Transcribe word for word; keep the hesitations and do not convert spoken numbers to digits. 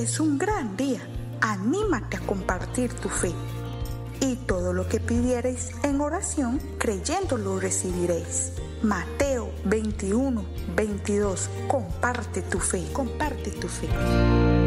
es un gran día. Anímate a compartir tu fe. Y todo lo que pidiereis en oración, creyendo lo recibiréis. Mateo veintiuno, veintidós. Comparte tu fe, comparte tu fe.